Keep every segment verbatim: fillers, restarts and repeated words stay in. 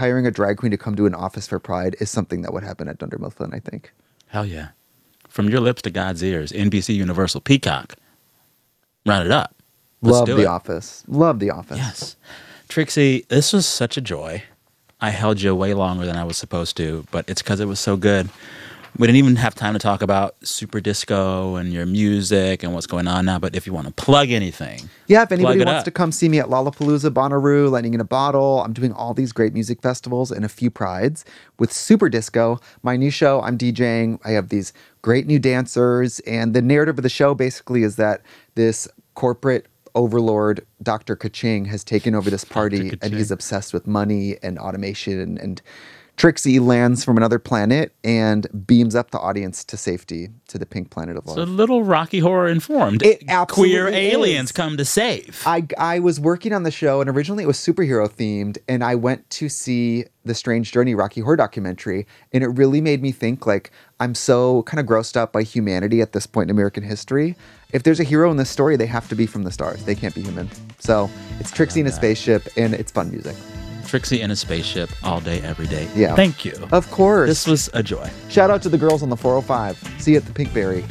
hiring a drag queen to come to an office for Pride is something that would happen at Dunder Mifflin, I think. Hell yeah. From your lips to God's ears, N B C Universal Peacock. Run it up. Let's Love do The it. Office. Love The Office. Yes. Trixie, this was such a joy. I held you way longer than I was supposed to, but it's because it was so good. We didn't even have time to talk about Super Disco and your music and what's going on now, but if you want to plug anything, Yeah, if anybody plug it wants up. to come see me at Lollapalooza, Bonnaroo, Lightning in a Bottle, I'm doing all these great music festivals and a few prides with Super Disco, my new show. I'm DJing. I have these great new dancers, and the narrative of the show basically is that this corporate overlord, Doctor Kaching, has taken over this party, and he's obsessed with money and automation, and, and Trixie lands from another planet and beams up the audience to safety to the pink planet of love. It's a little Rocky Horror informed. It absolutely Queer aliens is. come to save. I, I was working on the show, and originally it was superhero themed, and I went to see the Strange Journey Rocky Horror documentary, and it really made me think, like, I'm so kind of grossed out by humanity at this point in American history. If there's a hero in this story, they have to be from the stars. They can't be human. So it's Trixie in a spaceship, and it's fun music. Trixie in a spaceship all day, every day. Yeah. Thank you. Of course. This was a joy. Shout out to the girls on the four oh five. See you at the Pinkberry.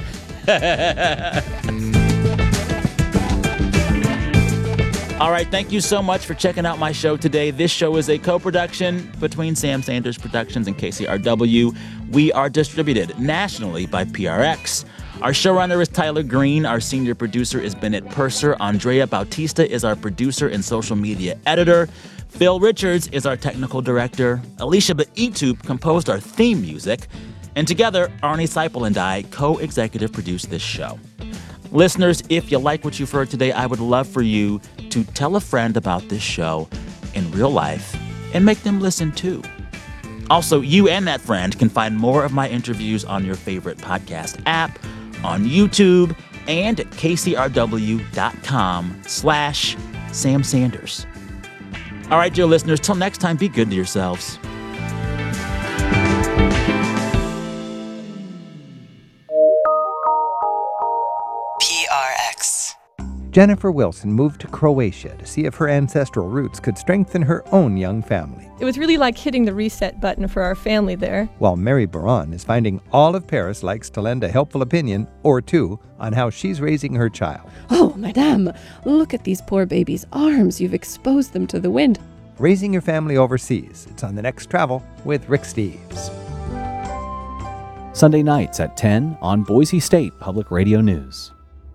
All right, thank you so much for checking out my show today. This show is a co-production between Sam Sanders Productions and K C R W. We are distributed nationally by P R X. Our showrunner is Tyler Green. Our senior producer is Bennett Purser. Andrea Bautista is our producer and social media editor. Phil Richards is our technical director. Alicia Baitup composed our theme music. And together, Arnie Seipel and I co-executive produced this show. Listeners, if you like what you've heard today, I would love for you to tell a friend about this show in real life and make them listen too. Also, you and that friend can find more of my interviews on your favorite podcast app, on YouTube, and at kcrw.com slash Sam Sanders. All right, dear listeners, till next time, be good to yourselves. P R X. Jennifer Wilson moved to Croatia to see if her ancestral roots could strengthen her own young family. It was really like hitting the reset button for our family there. While Mary Baron is finding all of Paris likes to lend a helpful opinion or two on how she's raising her child. Oh, madame, look at these poor babies' arms. You've exposed them to the wind. Raising your family overseas. It's on The Next Travel with Rick Steves. Sunday nights at ten on Boise State Public Radio News.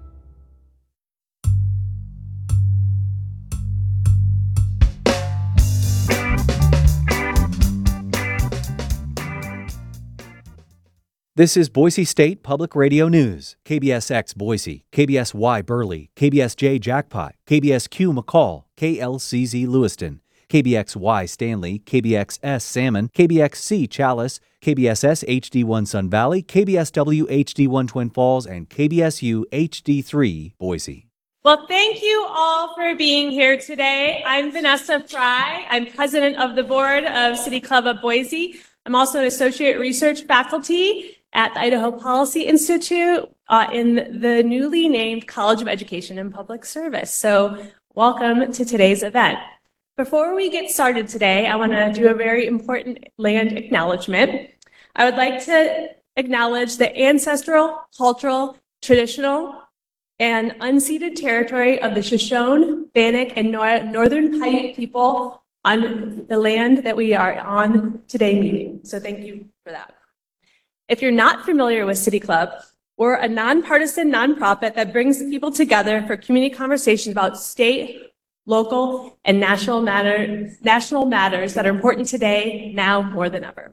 This is Boise State Public Radio News. K B S X Boise, K B S Y Burley, K B S J Jackpot, K B S Q McCall, K L C Z Lewiston, K B X Y Stanley, K B X S Salmon, K B X C Chalice, K B S S H D one Sun Valley, K B S W H D one Twin Falls, and K B S U H D three Boise. Well, thank you all for being here today. I'm Vanessa Fry. I'm president of the board of City Club of Boise. I'm also an associate research faculty at the Idaho Policy Institute uh, in the newly named College of Education and Public Service. So welcome to today's event. Before we get started today, I want to do a very important land acknowledgement. I would like to acknowledge the ancestral, cultural, traditional, and unceded territory of the Shoshone, Bannock, and Nor- Northern Paiute people on the land that we are on today meeting. So thank you for that. If you're not familiar with City Club, we're a nonpartisan nonprofit that brings people together for community conversations about state, local, and national matter, national matters that are important today, now more than ever.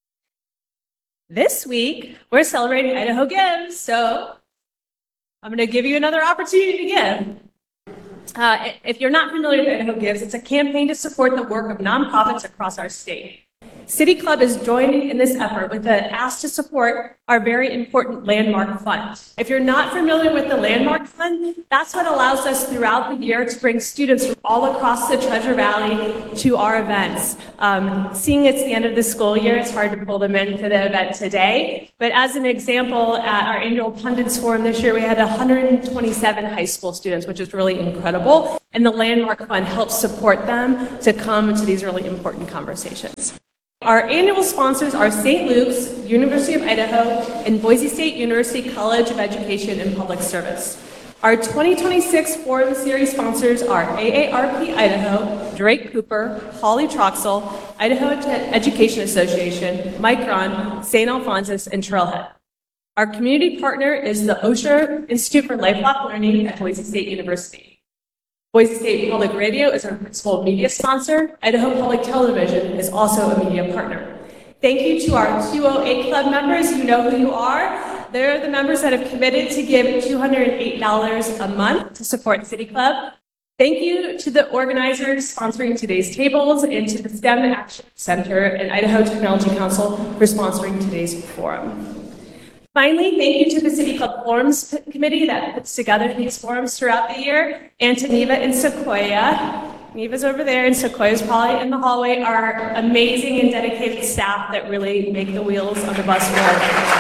This week, we're celebrating Idaho Gives, so I'm going to give you another opportunity to give. Uh, if you're not familiar with Idaho Gives, it's a campaign to support the work of nonprofits across our state. City Club is joining in this effort with an ask to support our very important Landmark Fund. If you're not familiar with the Landmark Fund, that's what allows us throughout the year to bring students from all across the Treasure Valley to our events. Um, seeing it's the end of the school year, it's hard to pull them into the event today. But as an example, at our annual Pundits Forum this year, we had one hundred twenty-seven high school students, which is really incredible. And the Landmark Fund helps support them to come to these really important conversations. Our annual sponsors are Saint Luke's, University of Idaho, and Boise State University College of Education and Public Service. Our twenty twenty-six Forum Series sponsors are A A R P Idaho, Drake Cooper, Holly Troxel, Idaho Education Association, Micron, Saint Alphonsus, and Trailhead. Our community partner is the Osher Institute for Lifelong Learning at Boise State University. Boise State Public Radio is our principal media sponsor. Idaho Public Television is also a media partner. Thank you to our two oh eight Club members. You know who you are. They're the members that have committed to give two hundred eight dollars a month to support City Club. Thank you to the organizers sponsoring today's tables and to the STEM Action Center and Idaho Technology Council for sponsoring today's forum. Finally, thank you to the City Club Forums Committee that puts together these forums throughout the year, and to Neva and Sequoia. Neva's over there, and Sequoia's probably in the hallway, our amazing and dedicated staff that really make the wheels on the bus roll.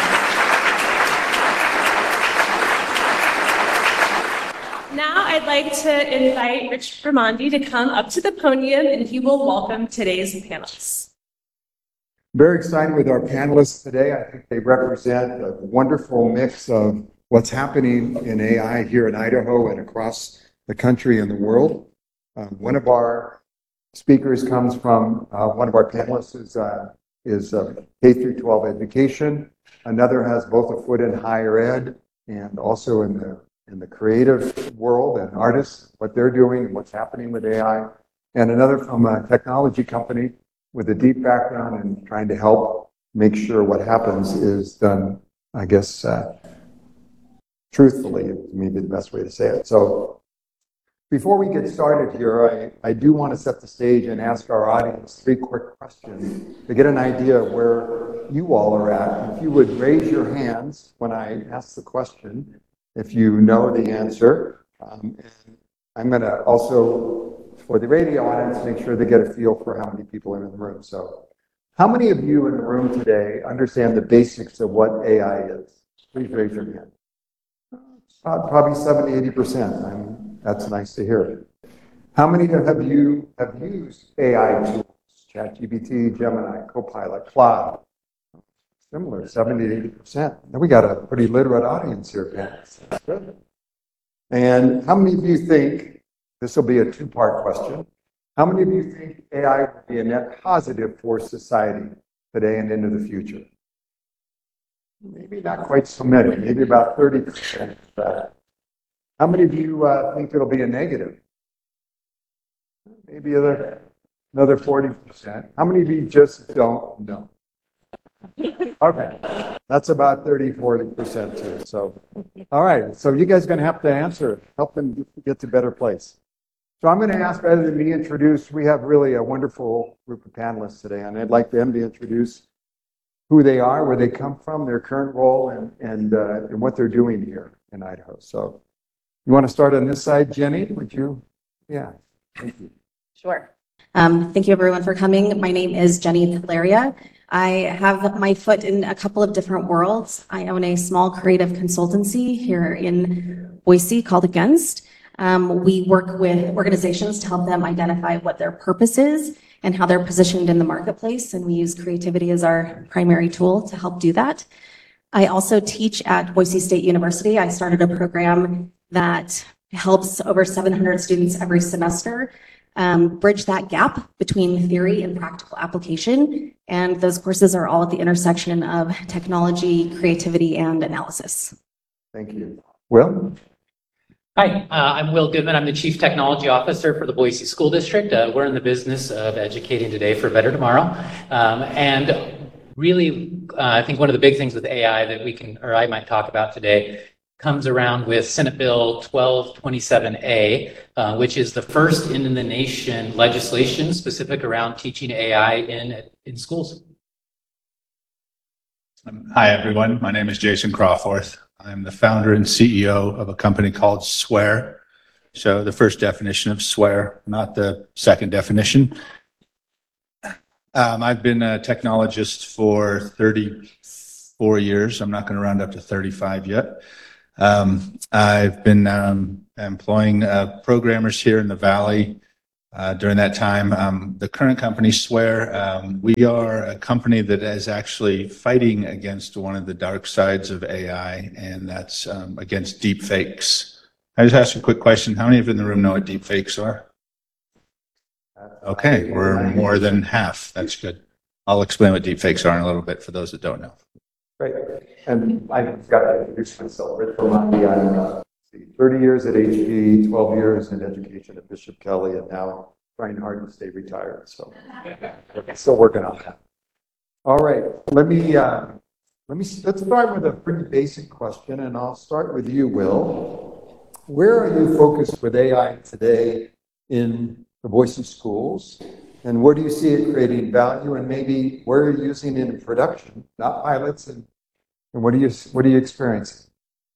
Now I'd like to invite Rich Raimondi to come up to the podium, and he will welcome today's panelists. Very excited with our panelists today. I think they represent a wonderful mix of what's happening in A I here in Idaho and across the country and the world. Uh, one of our speakers comes from, uh, one of our panelists is, uh, is uh, K through twelve education. Another has both a foot in higher ed and also in the, in the creative world and artists, what they're doing and what's happening with A I. And another from a technology company with a deep background in trying to help make sure what happens is done, I guess, uh, truthfully, maybe the best way to say it. So before we get started here, I, I do want to set the stage and ask our audience three quick questions to get an idea of where you all are at. If you would raise your hands when I ask the question, if you know the answer. Um, and I'm going to also, for the radio audience, make sure they get a feel for how many people are in the room. So how many of you in the room today understand the basics of what A I is? Please raise your hand. Uh, probably seventy, eighty percent. I'm, that's nice to hear. How many have you have used A I tools? ChatGPT, Gemini, Copilot, Claude. Similar, seventy to eighty percent. Then we got a pretty literate audience here, parents. That's good. And how many of you think, this will be a two-part question, how many of you think A I will be a net positive for society today and into the future? Maybe not quite so many, maybe about thirty percent. How many of you uh, think it'll be a negative? Maybe other, another forty percent. How many of you just don't know? Okay, that's about thirty, forty percent too. So, all right, so you guys are going to have to answer, help them get to a better place. So I'm going to ask, rather than me introduce, we have really a wonderful group of panelists today, and I'd like them to introduce who they are, where they come from, their current role, and and, uh, and what they're doing here in Idaho. So you want to start on this side, Jenny? Would you? Yeah, thank you. Sure. Um, thank you, everyone, for coming. My name is Jenny Pilaria. I have my foot in a couple of different worlds. I own a small creative consultancy here in Boise called Against. Um, we work with organizations to help them identify what their purpose is and how they're positioned in the marketplace, and we use creativity as our primary tool to help do that. I also teach at Boise State University. I started a program that helps over seven hundred students every semester um, bridge that gap between theory and practical application, and those courses are all at the intersection of technology, creativity, and analysis. Thank you. Will? Hi, uh, I'm Will Goodman. I'm the Chief Technology Officer for the Boise School District. Uh, we're in the business of educating today for a better tomorrow. Um, and really, uh, I think one of the big things with A I that we can, or I might talk about today, comes around with Senate Bill twelve twenty-seven A, uh, which is the first in the nation legislation specific around teaching A I in, in schools. Hi, everyone. My name is Jason Crawforth. I'm the founder and C E O of a company called Swear. So the first definition of swear, not the second definition. Um, I've been a technologist for thirty-four years. I'm not going to round up to thirty-five yet. Um, I've been um, employing uh, programmers here in the Valley uh, during that time. Um, the current company, Swear, um, we are a company that is actually fighting against one of the dark sides of A I, and that's um, against deep fakes. I just ask a quick question. How many of you in the room know what deep fakes are? Okay, we're more than half. That's good. I'll explain what deep fakes are in a little bit for those that don't know. Great. And I've got to introduce myself. Rich Romani. I'm uh, thirty years at H P, twelve years in education at Bishop Kelly, and now trying hard to stay retired. So still working on that. All right. Let me uh, let me let's start with a pretty basic question, and I'll start with you, Will. Where are you focused with A I today in the Boise schools? And where do you see it creating value? And maybe where are you using it in production, not pilots? And, and what are you what are you experiencing?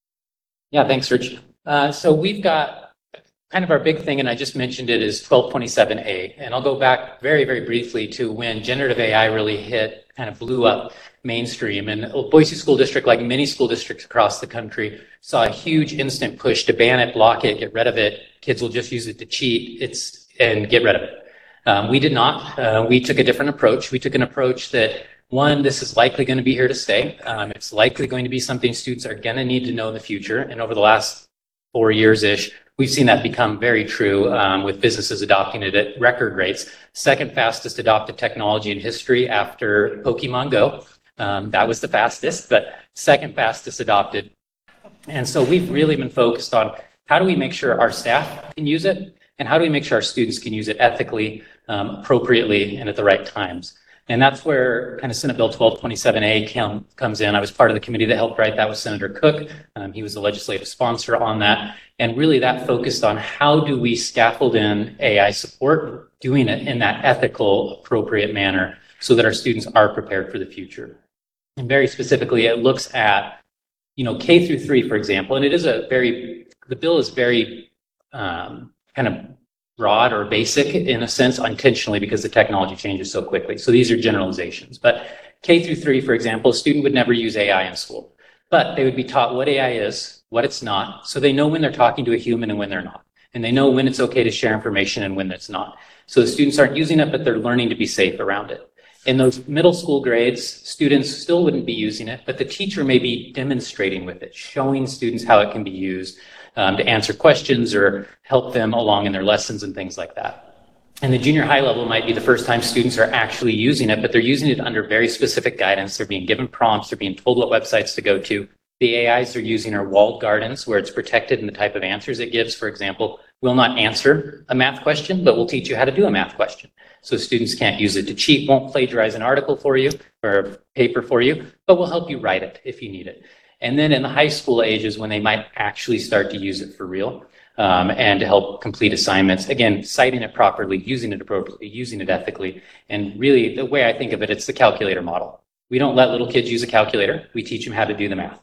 Yeah, thanks, Rich. Uh, so we've got kind of our big thing, and I just mentioned it, is twelve twenty-seven A. And I'll go back very, very briefly to when generative A I really hit, kind of blew up mainstream. And Boise School District, like many school districts across the country, saw a huge instant push to ban it, block it, get rid of it. Kids will just use it to cheat it's and get rid of it. Um, we did not. Uh, we took a different approach. We took an approach that, one, this is likely going to be here to stay. Um, it's likely going to be something students are going to need to know in the future. And over the last four years-ish, we've seen that become very true um, with businesses adopting it at record rates. Second fastest adopted technology in history after Pokemon Go. Um, that was the fastest, but second fastest adopted. And so we've really been focused on how do we make sure our staff can use it, and how do we make sure our students can use it ethically, um, appropriately, and at the right times. And that's where kind of Senate Bill twelve twenty-seven A com, comes in. I was part of the committee that helped write that with Senator Cook. Um, he was the legislative sponsor on that. And really that focused on how do we scaffold in A I support, doing it in that ethical, appropriate manner so that our students are prepared for the future. And very specifically, it looks at, you know, K through three, for example, and it is a very, the bill is very um, kind of broad or basic in a sense, intentionally, because the technology changes so quickly. So these are generalizations. But K through three, for example, a student would never use A I in school, but they would be taught what A I is, what it's not, so they know when they're talking to a human and when they're not. And they know when it's okay to share information and when it's not. So the students aren't using it, but they're learning to be safe around it. In those middle school grades, students still wouldn't be using it, but the teacher may be demonstrating with it, showing students how it can be used um, to answer questions or help them along in their lessons and things like that. And the junior high level might be the first time students are actually using it, but they're using it under very specific guidance. They're being given prompts, they're being told what websites to go to. The A Is they're using are walled gardens, where it's protected in the type of answers it gives. For example, will not answer a math question, but will teach you how to do a math question. So students can't use it to cheat, won't plagiarize an article for you or a paper for you, but will help you write it if you need it. And then in the high school ages, when they might actually start to use it for real um, and to help complete assignments, again, citing it properly, using it appropriately, using it ethically. And really, the way I think of it, it's the calculator model. We don't let little kids use a calculator. We teach them how to do the math.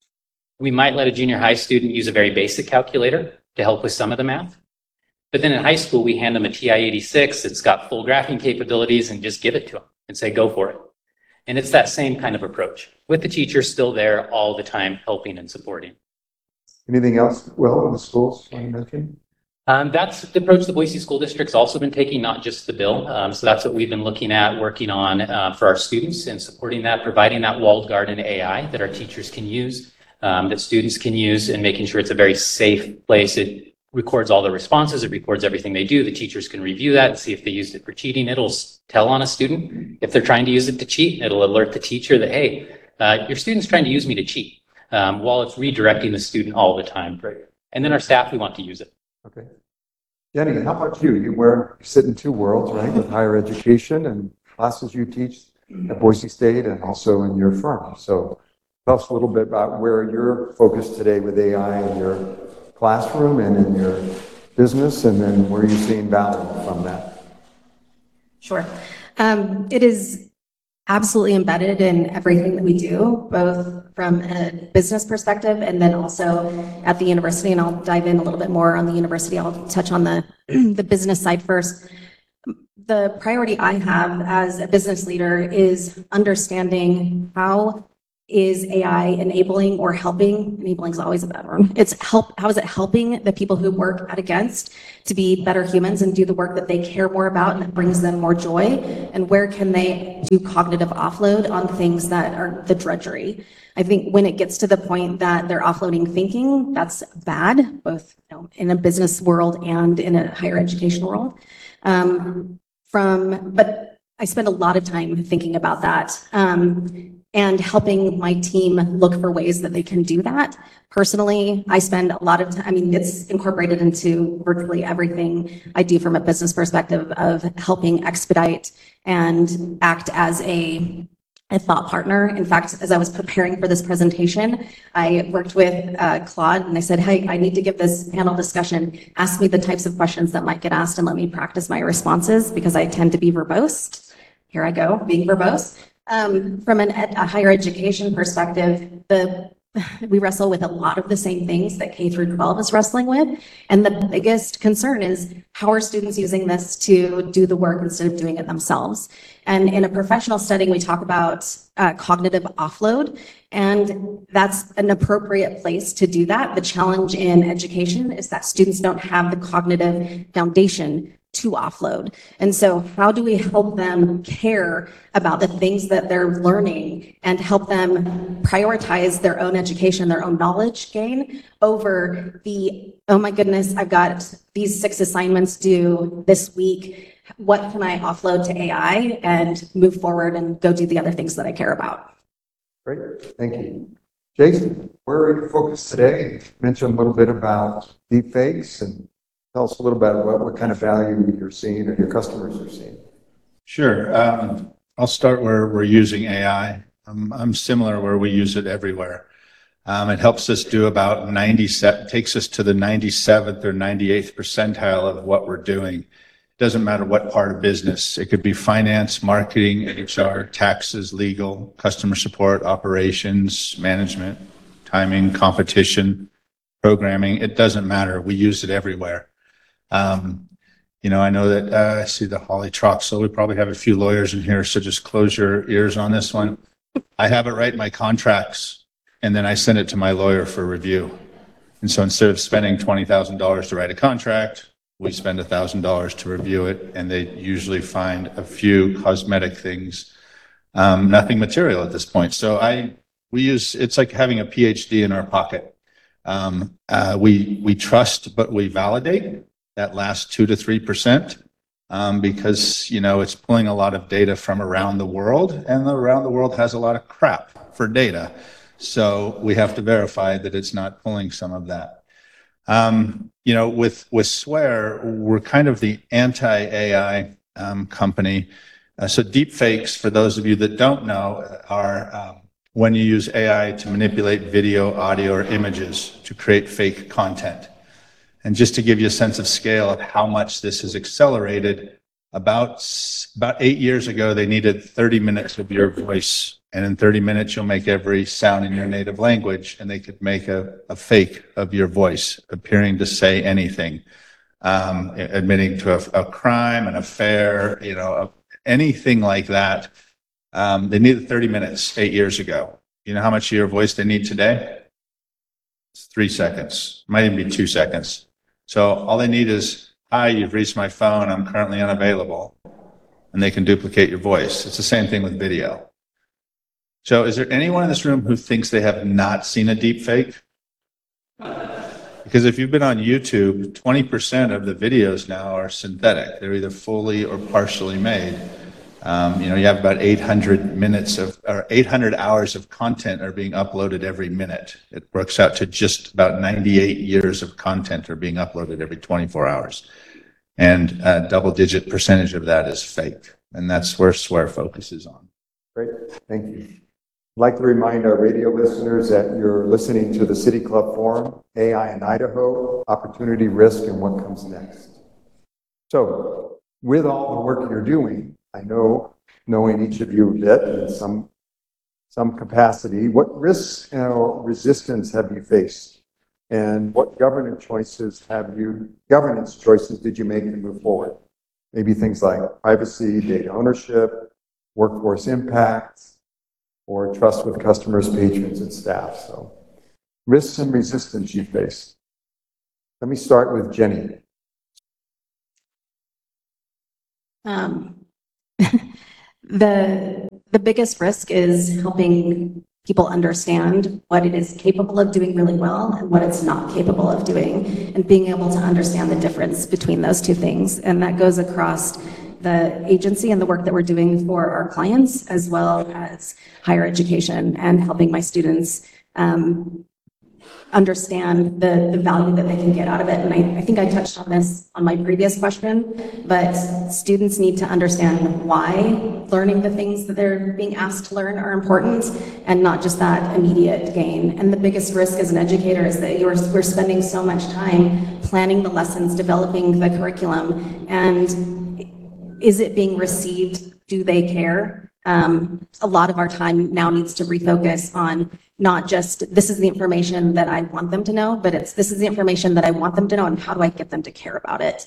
We might let a junior high student use a very basic calculator to help with some of the math. But then in high school, we hand them a T I eighty-six. It's got full graphing capabilities and just give it to them and say, go for it. And it's that same kind of approach with the teacher still there all the time, helping and supporting. Anything else, Will, in the schools you mentioned? Um, that's the approach the Boise School District's also been taking, not just the bill. Um, so that's what we've been looking at, working on uh, for our students and supporting that, providing that walled garden A I that our teachers can use, um, that students can use, and making sure it's a very safe place. It records all the responses, it records everything they do. The teachers can review that and see if they used it for cheating. It'll tell on a student if they're trying to use it to cheat. It'll alert the teacher that, hey, uh, your student's trying to use me to cheat, um, while it's redirecting the student all the time. Right. And then our staff, we want to use it. Okay. Jenny, how about you? You wear, you sit in two worlds, right? With higher education and classes you teach at Boise State and also in your firm. So tell us a little bit about where you're focused today with A I in your classroom and in your business, and then where you're seeing value from that. Sure. Um, it is absolutely embedded in everything that we do, both from a business perspective and then also at the university. And I'll dive in a little bit more on the university. I'll touch on the, the business side first. The priority I have as a business leader is understanding how is A I enabling or helping, enabling is always a bad word. It's help, how is it helping the people who work at Against to be better humans and do the work that they care more about and that brings them more joy? And where can they do cognitive offload on things that are the drudgery? I think when it gets to the point that they're offloading thinking, that's bad, both you know, in a business world and in a higher education world. Um, from, but I spend a lot of time thinking about that. Um, and helping my team look for ways that they can do that. Personally, I spend a lot of time, I mean, it's incorporated into virtually everything I do from a business perspective of helping expedite and act as a, a thought partner. In fact, as I was preparing for this presentation, I worked with uh, Claude and I said, hey, I need to give this panel discussion. Ask me the types of questions that might get asked and let me practice my responses because I tend to be verbose. Here I go, being verbose. Um, from an ed, a higher education perspective, the we wrestle with a lot of the same things that K through twelve is wrestling with. And the biggest concern is how are students using this to do the work instead of doing it themselves? And in a professional setting, we talk about uh, cognitive offload, and that's an appropriate place to do that. The challenge in education is that students don't have the cognitive foundation to offload. And so how do we help them care about the things that they're learning and help them prioritize their own education, their own knowledge gain over the, oh my goodness, I've got these six assignments due this week. What can I offload to A I and move forward and go do the other things that I care about? Great, thank you. Jason, where are you focused today? You mentioned a little bit about deepfakes, and tell us a little bit about what kind of value you're seeing or your customers are seeing. Sure. Um, I'll start where we're using A I. I'm, I'm similar where we use it everywhere. Um, it helps us do about ninety-seven, takes us to the ninety-seventh or ninety-eighth percentile of what we're doing. It doesn't matter what part of business. It could be finance, marketing, H R, taxes, legal, customer support, operations, management, timing, competition, programming. It doesn't matter. We use it everywhere. Um, you know, I know that uh, I see the Holly Trox, so we probably have a few lawyers in here, so just close your ears on this one. I have it write my contracts, and then I send it to my lawyer for review. And so instead of spending twenty thousand dollars to write a contract, we spend one thousand dollars to review it, and they usually find a few cosmetic things, um, nothing material at this point. So I, we use, it's like having a P H D in our pocket. Um, uh, we, we trust, but we validate that last two to three percent, um, because you know it's pulling a lot of data from around the world, and around the world has a lot of crap for data. So we have to verify that it's not pulling some of that. Um, you know, with with Swear, we're kind of the anti-A I um, company. Uh, so deepfakes, for those of you that don't know, are um, when you use A I to manipulate video, audio, or images to create fake content. And just to give you a sense of scale of how much this has accelerated, about, about eight years ago, they needed thirty minutes of your voice. And in thirty minutes, you'll make every sound in your native language, and they could make a, a fake of your voice appearing to say anything, um, admitting to a, a crime, an affair, you know, a, anything like that. Um, they needed thirty minutes eight years ago. You know how much of your voice they need today? It's three seconds, might even be two seconds. So all they need is, hi, you've reached my phone, I'm currently unavailable. And they can duplicate your voice. It's the same thing with video. So is there anyone in this room who thinks they have not seen a deep fake? Because if you've been on YouTube, twenty percent of the videos now are synthetic. They're either fully or partially made. Um, you know, you have about eight hundred minutes of, or eight hundred hours of content are being uploaded every minute. It works out to just about ninety-eight years of content are being uploaded every twenty-four hours. And a double-digit percentage of that is fake. And that's where Swear focuses on. Great, thank you. I'd like to remind our radio listeners that you're listening to the City Club Forum, A I in Idaho, Opportunity, Risk, and What Comes Next. So, with all the work you're doing, I know, knowing each of you a bit in some, some capacity, what risks and resistance have you faced? And what governance choices have you, governance choices did you make to move forward? Maybe things like privacy, data ownership, workforce impact, or trust with customers, patrons, and staff. So, risks and resistance you face. Let me start with Jenny. Um, the, the biggest risk is helping people understand what it is capable of doing really well and what it's not capable of doing, and being able to understand the difference between those two things. And that goes across the agency and the work that we're doing for our clients, as well as higher education and helping my students um, understand the, the value that they can get out of it. And I, I think I touched on this on my previous question, but students need to understand why learning the things that they're being asked to learn are important, and not just that immediate gain. And the biggest risk as an educator is that you're, we're spending so much time planning the lessons, developing the curriculum, and is it being received? Do they care? Um, a lot of our time now needs to refocus on not just this is the information that I want them to know, but it's this is the information that I want them to know, and how do I get them to care about it?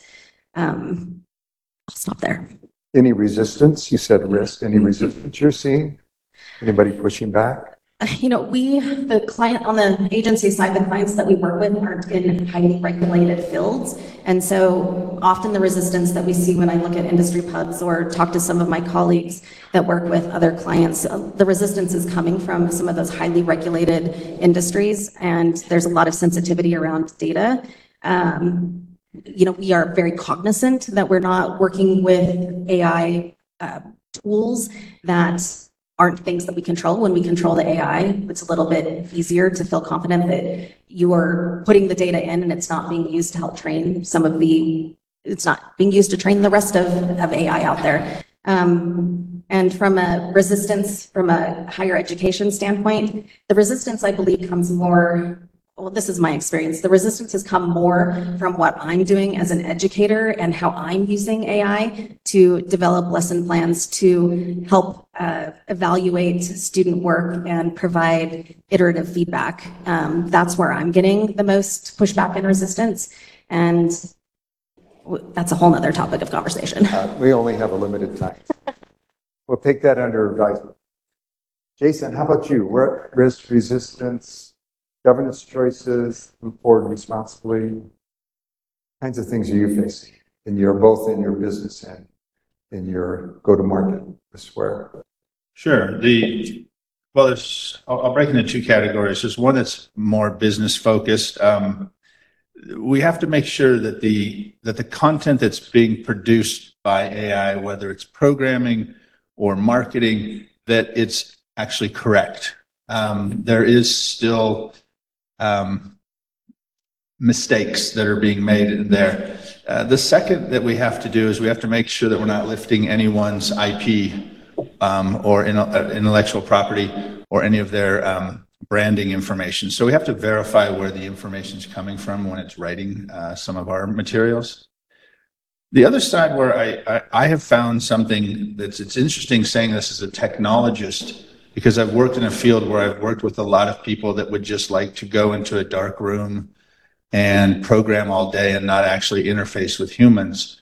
Um, I'll stop there. Any resistance? You said risk. Any resistance you're seeing? Anybody pushing back? You know, we, the client on the agency side, the clients that we work with aren't in highly regulated fields. And so often the resistance that we see when I look at industry pubs or talk to some of my colleagues that work with other clients, the resistance is coming from some of those highly regulated industries. And there's a lot of sensitivity around data. Um, you know, we are very cognizant that we're not working with A I uh, tools that aren't things that we control. When we control the A I, it's a little bit easier to feel confident that you're putting the data in and it's not being used to help train some of the, it's not being used to train the rest of, of A I out there. Um, and from a resistance, from a higher education standpoint, the resistance, I believe, comes more, well, this is my experience. The resistance has come more from what I'm doing as an educator and how I'm using A I to develop lesson plans to help uh, evaluate student work and provide iterative feedback. Um, that's where I'm getting the most pushback and resistance. And that's a whole nother topic of conversation. Uh, we only have a limited time. We'll take that under advisement. Jason, how about you? Where risk, resistance, governance choices, move forward responsibly, kinds of things are you facing? And you're both in your business and in your go-to-market with Swear. Sure. The well, there's I'll, I'll break into two categories. There's one that's more business focused. Um, we have to make sure that the that the content that's being produced by A I, whether it's programming or marketing, that it's actually correct. Um, there is still um, mistakes that are being made in there. Uh, the second that we have to do is we have to make sure that we're not lifting anyone's I P um, or in, uh, intellectual property or any of their um, branding information. So we have to verify where the information is coming from when it's writing uh, some of our materials. The other side where I, I, I have found something that's it's interesting saying this as a technologist, because I've worked in a field where I've worked with a lot of people that would just like to go into a dark room and program all day and not actually interface with humans.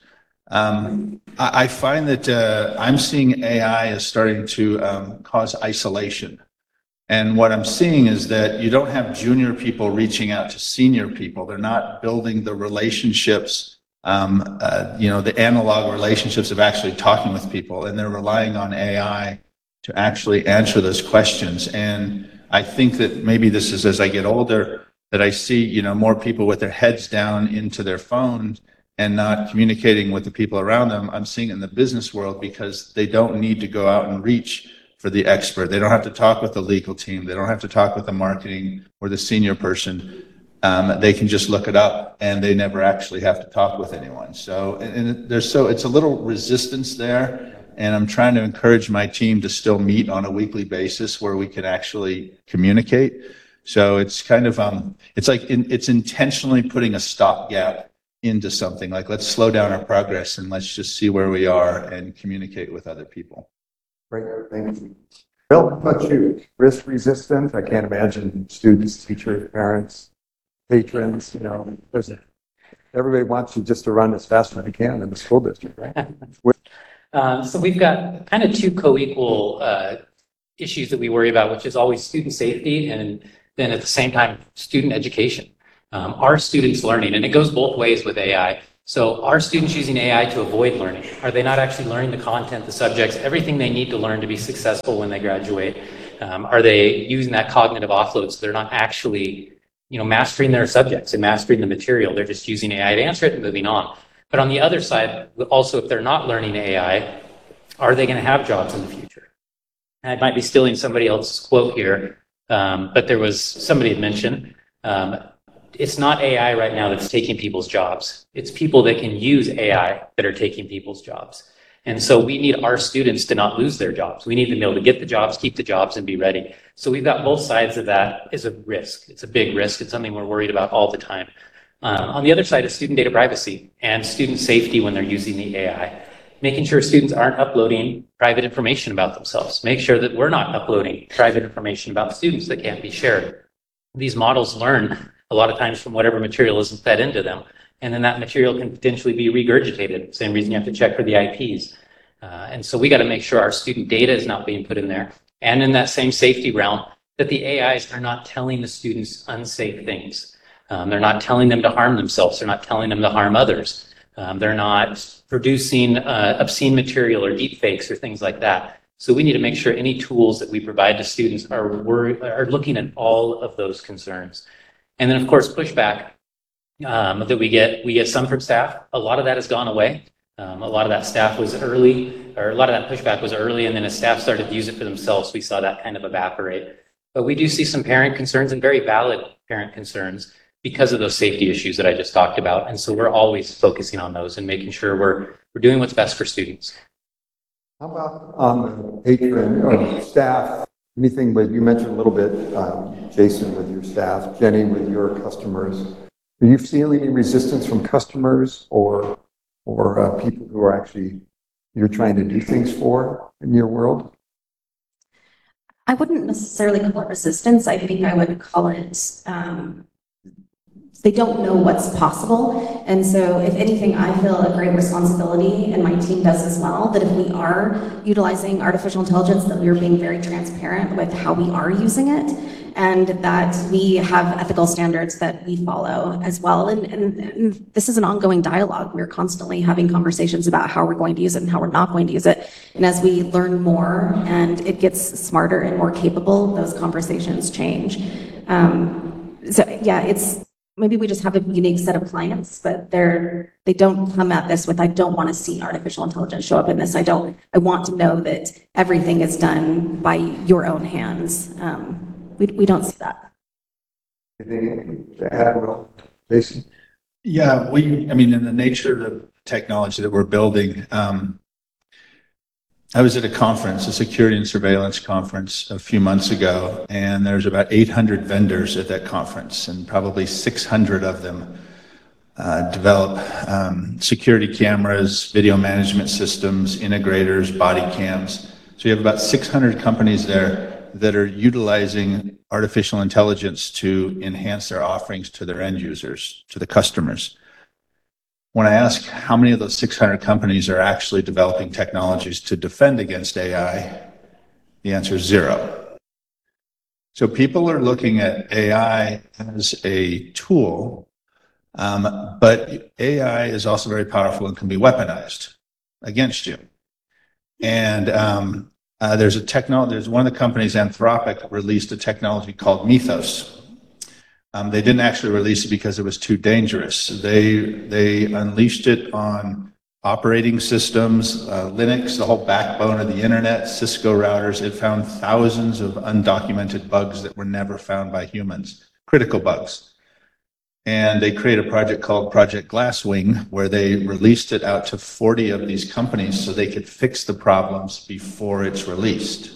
Um, I, I find that uh, I'm seeing A I is starting to um, cause isolation. And what I'm seeing is that you don't have junior people reaching out to senior people. They're not building the relationships, um, uh, you know, the analog relationships of actually talking with people, and they're relying on A I to actually answer those questions. And I think that maybe this is as I get older, that I see, you know, more people with their heads down into their phones and not communicating with the people around them. I'm seeing it in the business world because they don't need to go out and reach for the expert. They don't have to talk with the legal team. They don't have to talk with the marketing or the senior person. Um, they can just look it up, and they never actually have to talk with anyone. So, and, and there's so it's a little resistance there. and I'm trying to encourage my team to still meet on a weekly basis where we can actually communicate. So it's kind of, um, it's like, in, it's intentionally putting a stopgap into something, like let's slow down our progress and let's just see where we are and communicate with other people. Great, thank you. Bill, how about you? Risk resistant? I can't imagine students, teachers, parents, patrons, you know, there's a, everybody wants you just to run as fast as you can in the school district, right? um, so we've got kind of two co-equal uh, issues that we worry about, which is always student safety and then at the same time, student education. Um, are students learning? And it goes both ways with A I. So are students using A I to avoid learning? Are they not actually learning the content, the subjects, everything they need to learn to be successful when they graduate? Um, are they using that cognitive offload so they're not actually, you know, mastering their subjects and mastering the material? They're just using A I to answer it and moving on. But on the other side, also, if they're not learning A I, are they going to have jobs in the future? And I might be stealing somebody else's quote here, um, but there was somebody had mentioned, um, it's not A I right now that's taking people's jobs. It's people that can use A I that are taking people's jobs. And so we need our students to not lose their jobs. We need them to be able to get the jobs, keep the jobs, and be ready. So we've got both sides of that as a risk. It's a big risk. It's something we're worried about all the time. Um, on the other side is student data privacy and student safety when they're using the A I. Making sure students aren't uploading private information about themselves. Make sure that we're not uploading private information about students that can't be shared. These models learn a lot of times from whatever material isn't fed into them. And then that material can potentially be regurgitated. Same reason you have to check for the I Ps. Uh, and so we got to make sure our student data is not being put in there. And in that same safety realm, that the A Is are not telling the students unsafe things. Um, they're not telling them to harm themselves. They're not telling them to harm others. Um, they're not producing uh, obscene material or deep fakes or things like that. So we need to make sure any tools that we provide to students are, are looking at all of those concerns. And then, of course, pushback um, that we get, we get some from staff. A lot of that has gone away. Um, a lot of that staff was early, or a lot of that pushback was early, and then as staff started to use it for themselves, we saw that kind of evaporate. But we do see some parent concerns and very valid parent concerns because of those safety issues that I just talked about. And so we're always focusing on those and making sure we're, we're doing what's best for students. How about um, patron or staff? Anything, but you mentioned a little bit, um, Jason, with your staff, Jenny, with your customers. Are you feeling any resistance from customers or or uh, people who are actually you're trying to do things for in your world? I wouldn't necessarily call it resistance. I think I would call it um, they don't know what's possible. And so if anything, I feel a great responsibility, and my team does as well, that if we are utilizing artificial intelligence, that we are being very transparent with how we are using it, and that we have ethical standards that we follow as well. And, and, and this is an ongoing dialogue. We're constantly having conversations about how we're going to use it and how we're not going to use it. And as we learn more and it gets smarter and more capable, those conversations change. Um, so yeah, it's, maybe we just have a unique set of clients, but they're, they don't come at this with, I don't want to see artificial intelligence show up in this. I don't, I want to know that everything is done by your own hands. Um, we, we don't see that. Anything to add, Will? Jason? Yeah, we, I mean, in the nature of the technology that we're building, um, I was at a conference, a security and surveillance conference a few months ago, and there's about eight hundred vendors at that conference, and probably six hundred of them uh, develop um, security cameras, video management systems, integrators, body cams. So you have about six hundred companies there that are utilizing artificial intelligence to enhance their offerings to their end users, to the customers. When I ask how many of those six hundred companies are actually developing technologies to defend against A I, the answer is zero. So people are looking at A I as a tool, um, but A I is also very powerful and can be weaponized against you. And um, uh, there's a technology, there's one of the companies, Anthropic, released a technology called Mythos. Um, they didn't actually release it because it was too dangerous. They, they unleashed it on operating systems, uh, Linux, the whole backbone of the internet, Cisco routers. It found thousands of undocumented bugs that were never found by humans, critical bugs. And they created a project called Project Glasswing, where they released it out to forty of these companies so they could fix the problems before it's released.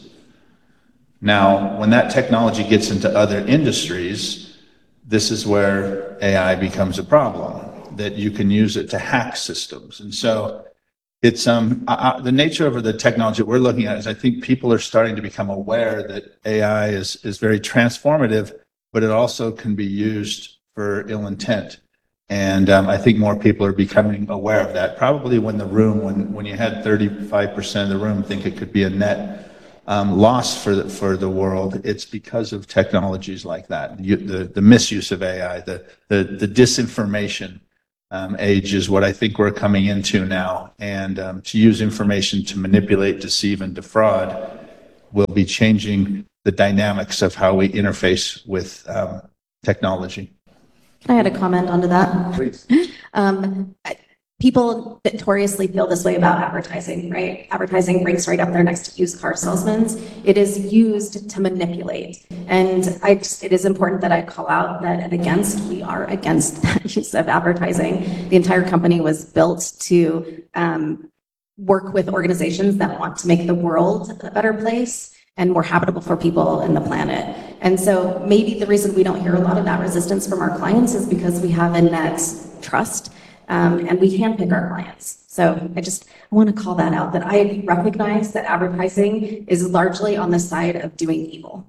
Now, when that technology gets into other industries, this is where A I becomes a problem, that you can use it to hack systems. And so it's um uh, the nature of the technology that we're looking at is I think people are starting to become aware that A I is, is very transformative, but it also can be used for ill intent. And um, I think more people are becoming aware of that. Probably when the room, when, when you had thirty-five percent of the room think it could be a net um, loss for the, for the world, it's because of technologies like that. You, the, the misuse of A I, the, the, the disinformation um, age is what I think we're coming into now. And um, to use information to manipulate, deceive, and defraud will be changing the dynamics of how we interface with um, technology. I had a comment onto that. Please. Um, people notoriously feel this way about advertising, right? Advertising ranks right up there next to used car salesmen. It is used to manipulate. And I just, it is important that I call out that and against, we are against that use of advertising. The entire company was built to um, work with organizations that want to make the world a better place and more habitable for people and the planet. And so maybe the reason we don't hear a lot of that resistance from our clients is because we have a net trust um, and we handpick our clients. So I just I want to call that out, that I recognize that advertising is largely on the side of doing evil.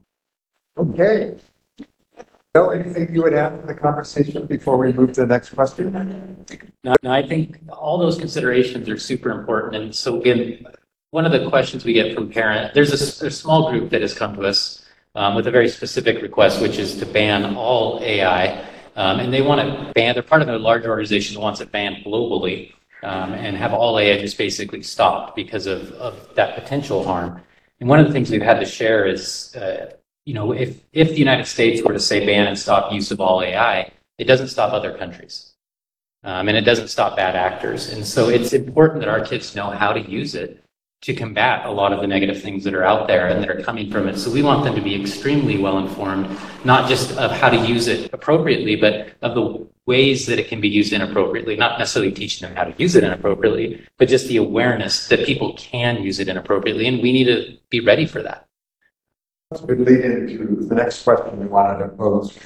Okay. Bill, anything you would add to the conversation before we move to the next question? No, no, I think all those considerations are super important. And so again, one of the questions we get from parents, there's a, a small group that has come to us um, with a very specific request, which is to ban all A I. Um, and they want to ban, they're part of a larger organization that wants it banned globally um, and have all A I just basically stopped because of, of that potential harm. And one of the things we've had to share is, uh, you know, if, if the United States were to say ban and stop use of all A I, it doesn't stop other countries. Um, and it doesn't stop bad actors. And so it's important that our kids know how to use it to combat a lot of the negative things that are out there and that are coming from it. So we want them to be extremely well informed, not just of how to use it appropriately, but of the ways that it can be used inappropriately, not necessarily teaching them how to use it inappropriately, but just the awareness that people can use it inappropriately. And we need to be ready for that. That's a good lead into the next question we wanted to pose.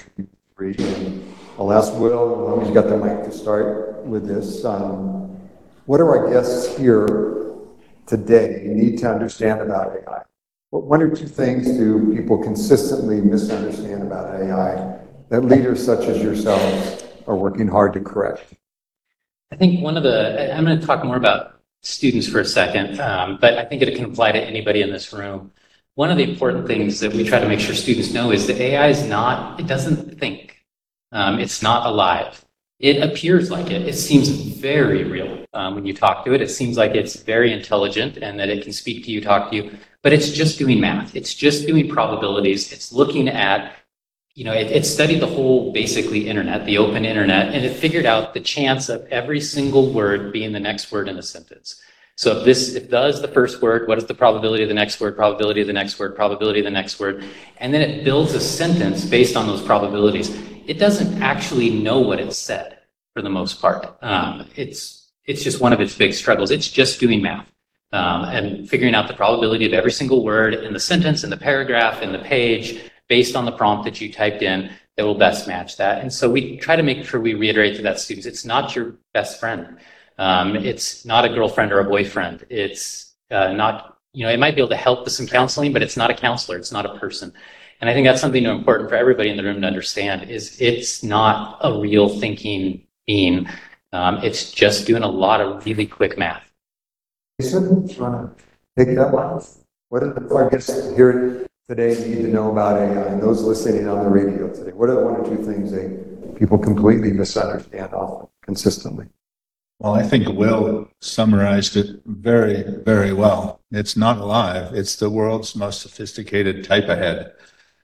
I'll ask Will, he's got the mic to start with this. Um, what do our guests here today need to understand about A I? What one or two things do people consistently misunderstand about A I that leaders such as yourselves are working hard to correct? I think one of the, I'm going to talk more about students for a second, um, but I think it can apply to anybody in this room. One of the important things that we try to make sure students know is that A I is not, it doesn't think. Um, it's not alive. It appears like it. It seems very real um, when you talk to it. It seems like it's very intelligent and that it can speak to you, talk to you, but it's just doing math. It's just doing probabilities. It's looking at, you know, it, it studied the whole basically internet, the open internet, and it figured out the chance of every single word being the next word in a sentence. So if this, if does the first word, what is the probability of the next word, probability of the next word, probability of the next word, and then it builds a sentence based on those probabilities. It doesn't actually know what it said for the most part. Um, it's it's just one of its big struggles. It's just doing math um, and figuring out the probability of every single word in the sentence, in the paragraph, in the page, based on the prompt that you typed in that will best match that. And so we try to make sure we reiterate to that students, it's not your best friend. Um, it's not a girlfriend or a boyfriend. It's uh, not, you know, it might be able to help with some counseling, but it's not a counselor. It's not a person. And I think that's something important for everybody in the room to understand is it's not a real thinking being. Um, it's just doing a lot of really quick math. Jason, do you want to take that one? What do our guests here today need to know about A I and those listening on the radio today? What are the one or two things they people completely misunderstand often, consistently? Well, I think Will summarized it very, very well. It's not alive. It's the world's most sophisticated type ahead.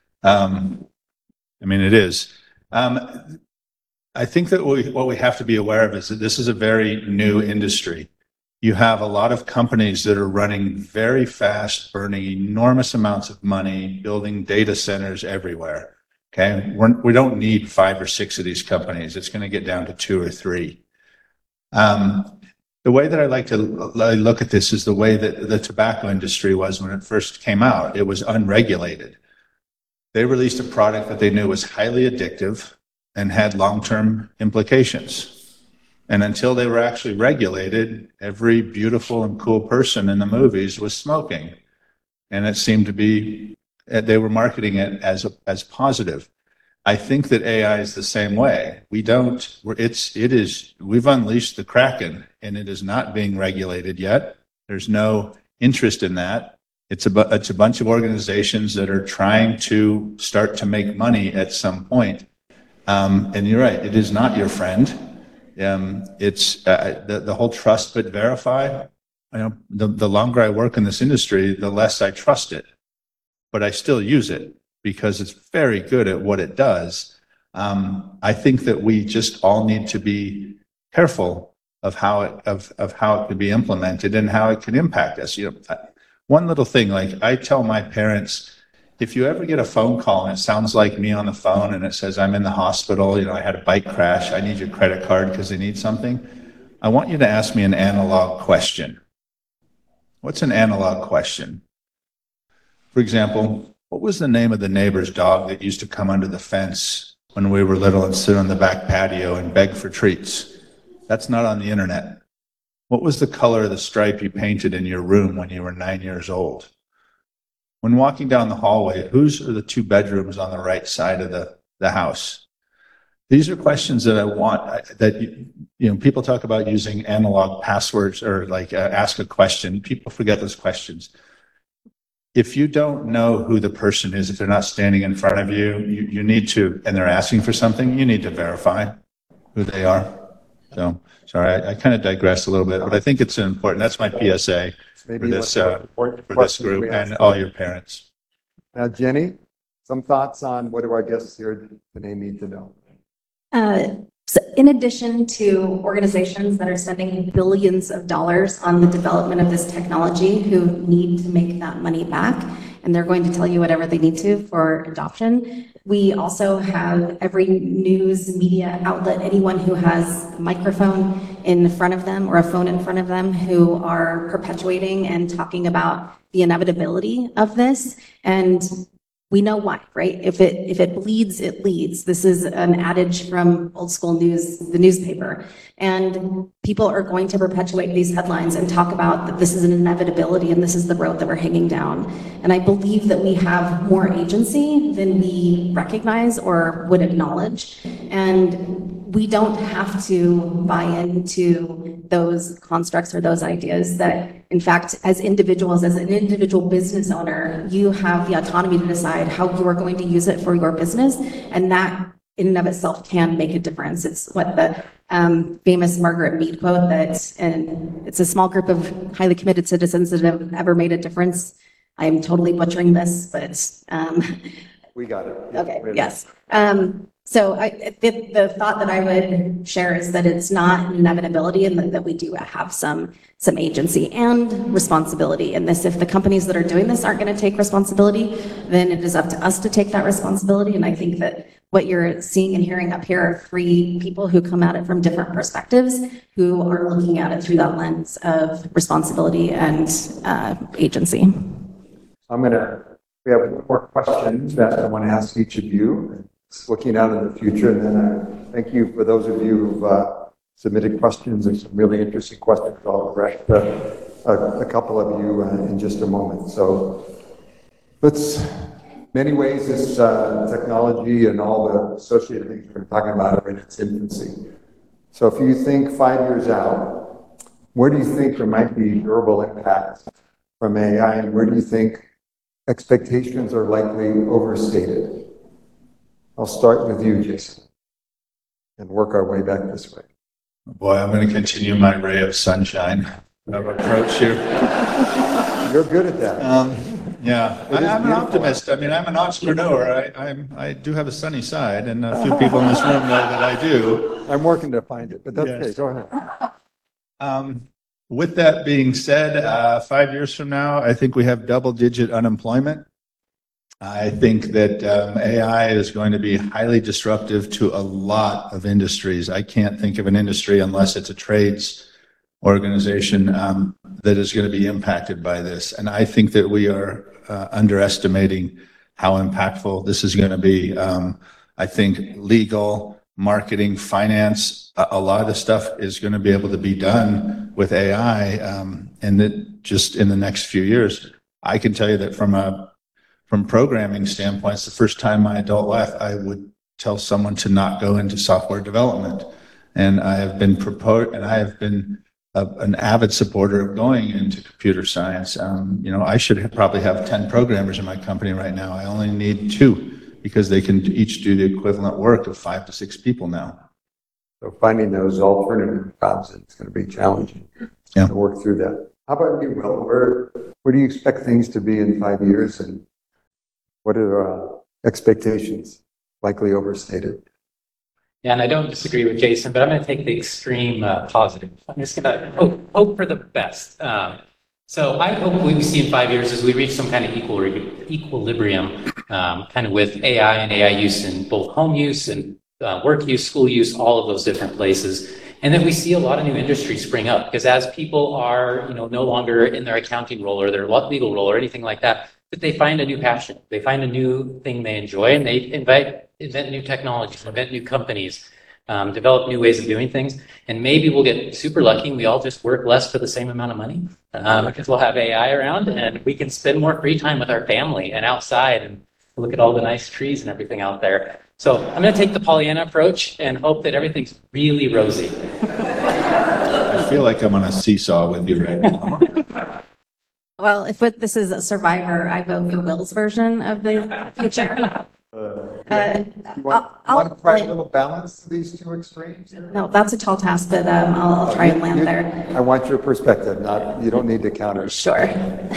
Um, I mean, it is. Um, I think that we, what we have to be aware of is that this is a very new industry. You have a lot of companies that are running very fast, burning enormous amounts of money, building data centers everywhere. Okay, We're, we don't need five or six of these companies. It's going to get down to two or three. Um, the way that I like to I look at this is the way that the tobacco industry was when it first came out. It was unregulated. They released a product that they knew was highly addictive and had long-term implications. And until they were actually regulated, every beautiful and cool person in the movies was smoking. And it seemed to be, they were marketing it as, a, as positive. I think that A I is the same way. We don't, we're, it's, it is, we've unleashed the Kraken and it is not being regulated yet. There's no interest in that. It's a, it's a bunch of organizations that are trying to start to make money at some point. Um, and you're right, it is not your friend. Um, it's uh, the, the whole trust but verify. You know, the, the longer I work in this industry, the less I trust it, but I still use it because it's very good at what it does. Um, I think that we just all need to be careful of how it, of, of how it could be implemented and how it can impact us. You know, one little thing, like I tell my parents, if you ever get a phone call and it sounds like me on the phone and it says, I'm in the hospital, you know, I had a bike crash, I need your credit card because they need something, I want you to ask me an analog question. What's an analog question? For example, what was the name of the neighbor's dog that used to come under the fence when we were little and sit on the back patio and beg for treats? That's not on the internet. What was the color of the stripe you painted in your room when you were nine years old? When walking down the hallway, whose are the two bedrooms on the right side of the, the house? These are questions that I want, that, you know, people talk about using analog passwords or like uh, ask a question. People forget those questions. If you don't know who the person is, if they're not standing in front of you, you, you need to, and they're asking for something, you need to verify who they are. So, sorry, I, I kind of digressed a little bit, but I think it's important. That's my P S A. Maybe for this, uh, for this group and all your parents. Now, Jenny, some thoughts on what do our guests here today need to know? Uh, so in addition to organizations that are spending billions of dollars on the development of this technology who need to make that money back, and they're going to tell you whatever they need to for adoption, we also have every news media outlet, anyone who has a microphone in front of them or a phone in front of them who are perpetuating and talking about the inevitability of this. And we know why, right? If it if it bleeds, it leads. This is an adage from old school news, the newspaper. And people are going to perpetuate these headlines and talk about that this is an inevitability and this is the road that we're hanging down. And I believe that we have more agency than we recognize or would acknowledge. And we don't have to buy into those constructs or those ideas that, in fact, as individuals, as an individual business owner, you have the autonomy to decide how you are going to use it for your business. And that in and of itself can make a difference. It's what the um, famous Margaret Mead quote that, and it's a small group of highly committed citizens that have ever made a difference. I'm totally butchering this, but um, we got it. Okay, yes. Um, so I, the, the thought that I would share is that it's not an inevitability and that, that we do have some some agency and responsibility in this. If the companies that are doing this aren't going to take responsibility, then it is up to us to take that responsibility. And I think that what you're seeing and hearing up here are three people who come at it from different perspectives, who are looking at it through that lens of responsibility and uh, agency. I'm going to, we have one more question that I want to ask each of you. It's looking out in the future, and then I thank you for those of you who've uh, submitted questions and some really interesting questions. I'll direct uh, a, a couple of you uh, in just a moment. So let's, many ways this uh, technology and all the associated things we're talking about are in its infancy. So if you think five years out, where do you think there might be durable impacts from A I, and where do you think expectations are likely overstated? I'll start with you, Jason, and work our way back this way. Boy, I'm going to continue my ray of sunshine of approach here. You're good at that. Um, yeah, It I, is I'm an beautiful. optimist. I mean, I'm an entrepreneur. I, I'm, I do have a sunny side, and a few people in this room know that I do. I'm working to find it, but that's Yes. okay. Go ahead. Um, with that being said, uh, five years from now, I think we have double-digit unemployment. I think that um, A I is going to be highly disruptive to a lot of industries. I can't think of an industry, unless it's a trades organization, um, that is going to be impacted by this. And I think that we are uh, underestimating how impactful this is going to be. Um, I think legal, marketing, finance, a, a lot of the stuff is going to be able to be done with A I, um, and that just in the next few years. I can tell you that from a From programming standpoints, the first time my adult life, I would tell someone to not go into software development. And I have been proposed, and I have been a, an avid supporter of going into computer science. Um, you know, I should have, probably have ten programmers in my company right now. I only need two, because they can each do the equivalent work of five to six people now. So finding those alternative jobs, it's going to be challenging yeah. to work through that. How about you, Will? Where, where do you expect things to be in five years? And what are uh, expectations? Likely overstated. Yeah, and I don't disagree with Jason, but I'm going to take the extreme uh, positive. I'm just going to hope, hope for the best. Um, so I hope what we see in five years is we reach some kind of equal, equilibrium um, kind of with A I and A I use in both home use and uh, work use, school use, all of those different places. And that we see a lot of new industries spring up, because as people are, you know, no longer in their accounting role or their legal role or anything like that, but they find a new passion, they find a new thing they enjoy, and they invite, invent new technologies, invent new companies, um, develop new ways of doing things. And maybe we'll get super lucky and we all just work less for the same amount of money, um, because we'll have A I around and we can spend more free time with our family and outside and look at all the nice trees and everything out there. So I'm going to take the Pollyanna approach and hope that everything's really rosy. I feel like I'm on a seesaw with you right now. Well, if it, this is a Survivor, I vote for Will's version of the future. Uh, Uh, you want, I'll- want to try a I'll- little balance to these two extremes? No, that's a tall task, but um, I'll, I'll try and land You- there. I want your perspective, not, you don't need to counter. Sure.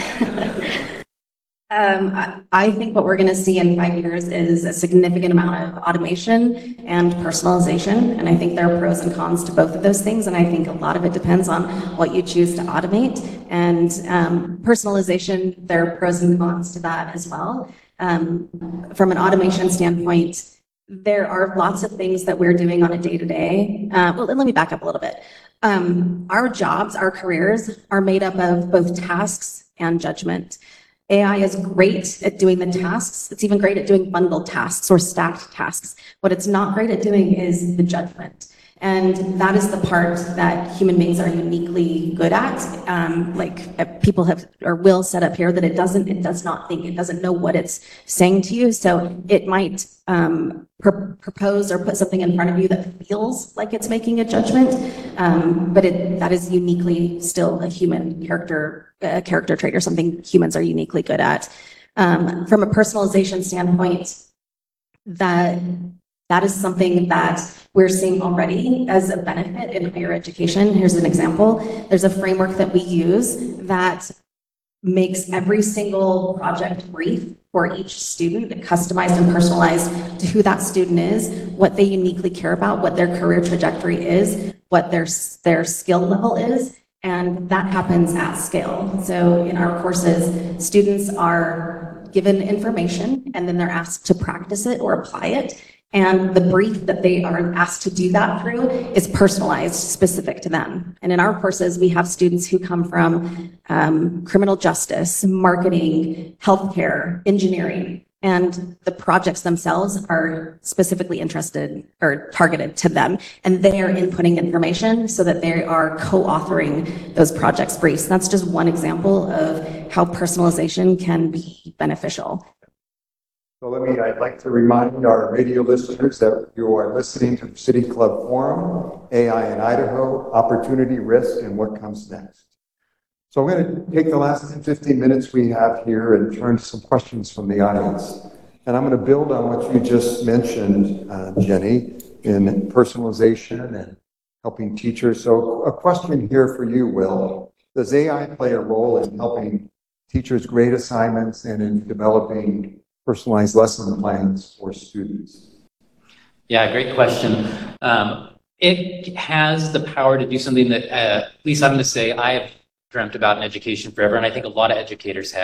Um, I- I think what we're going to see in five years is a significant amount of automation and personalization. And I think there are pros and cons to both of those things. And I think a lot of it depends on what you choose to automate. And um, personalization, there are pros and cons to that as well. Um, from an automation standpoint, there are lots of things that we're doing on a day-to-day. Uh, well, let me back up a little bit. Um, our jobs, our careers are made up of both tasks and judgment. A I is great at doing the tasks. It's even great at doing bundled tasks or stacked tasks. What it's not great at doing is the judgment. And that is the part that human beings are uniquely good at. Um, like uh, people have, or will set up here that it doesn't, it does not think, it doesn't know what it's saying to you. So it might um, pr- propose or put something in front of you that feels like it's making a judgment. Um, but it, that is uniquely still a human character, a character trait or something humans are uniquely good at. Um, from a personalization standpoint, that That is something that we're seeing already as a benefit in higher education. Here's an example. There's a framework that we use that makes every single project brief for each student customized and personalized to who that student is, what they uniquely care about, what their career trajectory is, what their, their skill level is, and that happens at scale. So in our courses, students are given information and then they're asked to practice it or apply it. And the brief that they are asked to do that through is personalized, specific to them. And in our courses, we have students who come from um, criminal justice, marketing, healthcare, engineering, and the projects themselves are specifically interested or targeted to them. And they are inputting information so that they are co-authoring those projects briefs. That's just one example of how personalization can be beneficial. So let me, I'd like to remind our radio listeners that you are listening to the City Club Forum, A I in Idaho, Opportunity, Risk, and What Comes Next. So I'm going to take the last ten, fifteen minutes we have here and turn to some questions from the audience. And I'm going to build on what you just mentioned, uh, Jenny, in personalization and helping teachers. So a question here for you, Will. Does A I play a role in helping teachers grade assignments and in developing personalized lesson plans for students? Yeah, great question. Um, it has the power to do something that, uh, at least I'm going to say, I have dreamt about in education forever, and I think a lot of educators have,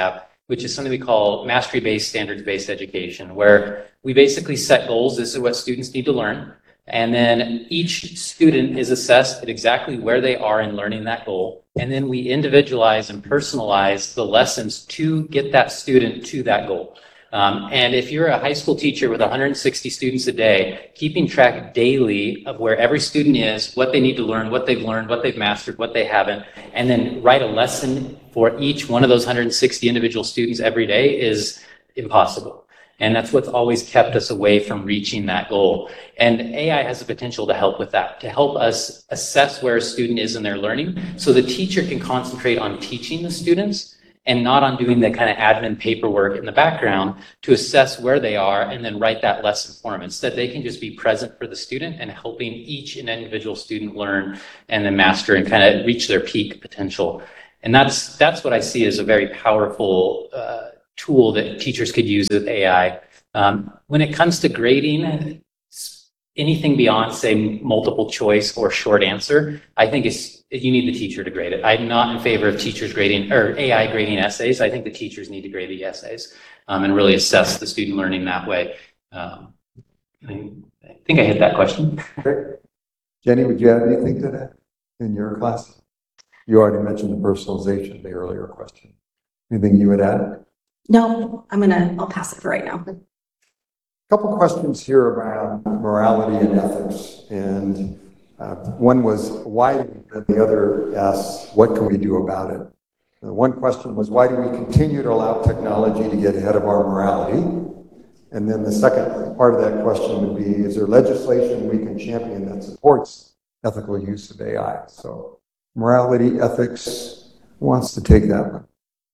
which is something we call mastery-based, standards-based education, where we basically set goals. This is what students need to learn. And then each student is assessed at exactly where they are in learning that goal. And then we individualize and personalize the lessons to get that student to that goal. Um, and if you're a high school teacher with one hundred sixty students a day, keeping track daily of where every student is, what they need to learn, what they've learned, what they've mastered, what they haven't, and then write a lesson for each one of those one hundred sixty individual students every day is impossible. And that's what's always kept us away from reaching that goal. And A I has the potential to help with that, to help us assess where a student is in their learning so the teacher can concentrate on teaching the students and not on doing the kind of admin paperwork in the background to assess where they are and then write that lesson for them. Instead, they can just be present for the student and helping each and individual student learn and then master and kind of reach their peak potential. And that's that's what I see as a very powerful uh, tool that teachers could use with A I. Um, when it comes to grading, anything beyond, say, multiple choice or short answer, I think it's, you need the teacher to grade it. I'm not in favor of teachers grading, or A I grading essays. I think the teachers need to grade the essays um, and really assess the student learning that way. Um, I think I hit that question. Okay. Jenny, would you add anything to that in your class? You already mentioned the personalization, the earlier question. Anything you would add? No, I'm gonna, I'll pass it for right now. A couple questions here around morality and ethics. And uh, one was why, and the other asks, what can we do about it? And one question was, why do we continue to allow technology to get ahead of our morality? And then the second part of that question would be, is there legislation we can champion that supports ethical use of A I? So morality, ethics, who wants to take that one?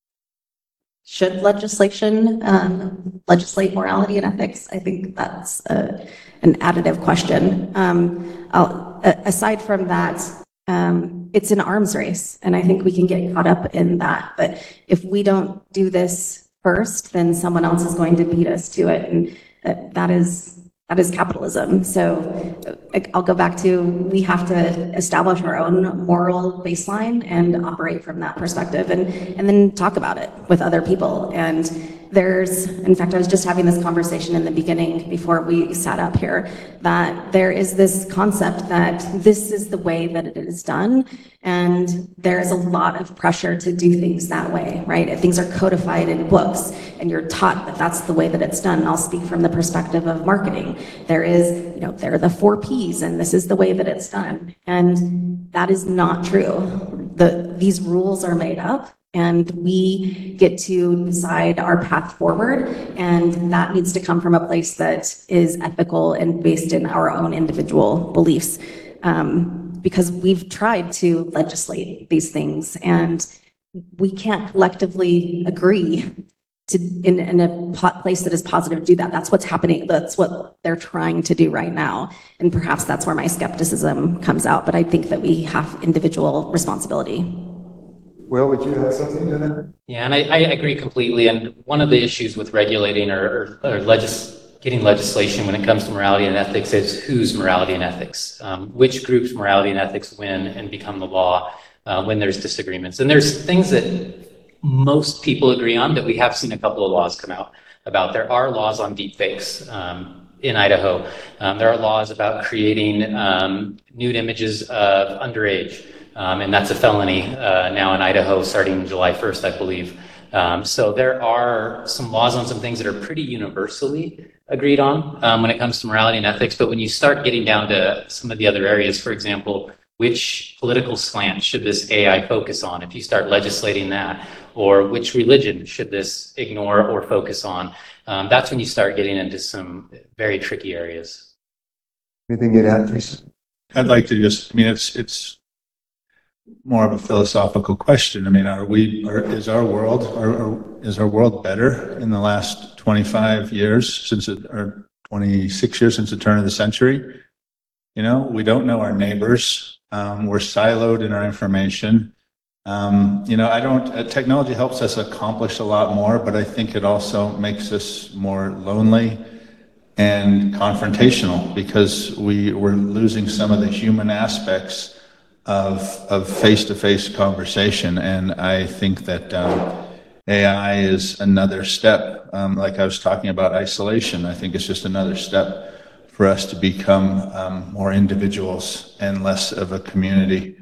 Should legislation um, legislate morality and ethics? I think that's a, an additive question. Um, I'll, a, aside from that, um, it's an arms race, and I think we can get caught up in that. But if we don't do this first, then someone else is going to beat us to it, and uh, that is that is capitalism. So uh, I'll go back to, we have to establish our own moral baseline and operate from that perspective, and and then talk about it with other people. And there's, in fact, I was just having this conversation in the beginning before we sat up here, that there is this concept that this is the way that it is done, and there's a lot of pressure to do things that way, right? If things are codified in books and you're taught that that's the way that it's done. And I'll speak from the perspective of marketing. There is, you know, there are the four P's, and this is the way that it's done. And that is not true. The, these rules are made up, and we get to decide our path forward, and that needs to come from a place that is ethical and based in our own individual beliefs. Um, because we've tried to legislate these things, and we can't collectively agree to in, in a place that is positive to do that. That's what's happening. That's what they're trying to do right now. And perhaps that's where my skepticism comes out. But I think that we have individual responsibility. Will, would you have something to that? Yeah, and I, I agree completely. And one of the issues with regulating or, or, or legis getting legislation when it comes to morality and ethics is whose morality and ethics, um, which group's morality and ethics win and become the law uh, when there's disagreements. And there's things that most people agree on that we have seen a couple of laws come out about. There are laws on deepfakes um, in Idaho. Um, there are laws about creating um, nude images of underage. Um, and that's a felony uh, now in Idaho starting July first, I believe. Um, so there are some laws on some things that are pretty universally agreed on um, when it comes to morality and ethics. But when you start getting down to some of the other areas, for example, which political slant should this A I focus on? If you start legislating that, or which religion should this ignore or focus on? Um, that's when you start getting into some very tricky areas. Anything you'd add, Jason? I'd like to just, I mean, it's, it's, more of a philosophical question. I mean, are we, are, is our world, are, are, is our world better in the last twenty-five years since it, or twenty-six years since the turn of the century? You know, we don't know our neighbors. Um, we're siloed in our information. Um, you know, I don't, uh, technology helps us accomplish a lot more, but I think it also makes us more lonely and confrontational because we, we're losing some of the human aspects of of face-to-face conversation. And I think that um, A I is another step. Um, like I was talking about isolation, I think it's just another step for us to become um, more individuals and less of a community.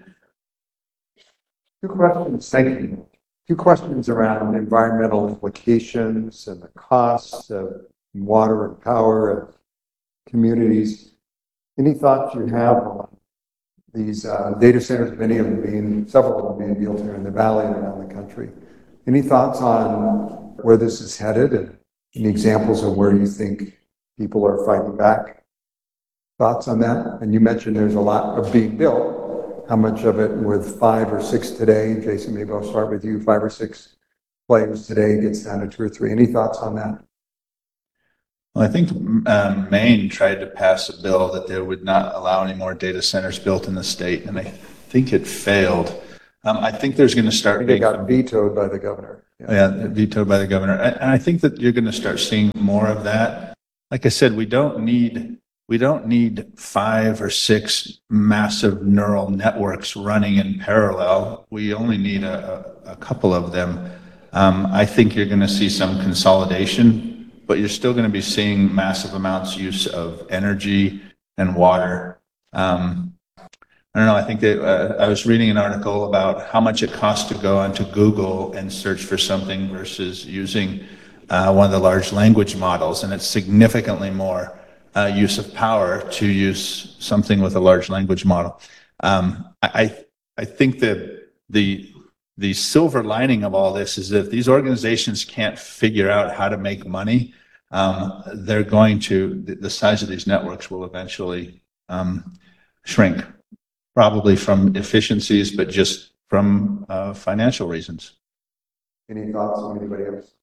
Two questions, thank you. Two questions around environmental implications and the costs of water and power and communities. Any thoughts you have on these uh, data centers, many of them being, several of them being built here in the valley and around the country? Any thoughts on where this is headed and any examples of where you think people are fighting back? Thoughts on that? And you mentioned there's a lot of being built. How much of it with five or six today? Jason, maybe I'll start with you. Five or six players today gets down to two or three. Any thoughts on that? Well, I think um, Maine tried to pass a bill that they would not allow any more data centers built in the state, and I think it failed. Um, I think there's going to start I think being it got vetoed by the governor. Yeah, yeah vetoed by the governor. And I think that you're going to start seeing more of that. Like I said, we don't need we don't need five or six massive neural networks running in parallel. We only need a, a, a couple of them. Um, I think you're going to see some consolidation, but you're still going to be seeing massive amounts use of energy and water. Um, I don't know, I think that uh, I was reading an article about how much it costs to go onto Google and search for something versus using uh, one of the large language models, and it's significantly more uh, use of power to use something with a large language model. Um, I, I think that the, the silver lining of all this is that if these organizations can't figure out how to make money, um, they're going to, the, the size of these networks will eventually um, shrink. Probably from efficiencies, but just from uh, financial reasons. Any thoughts on anybody else?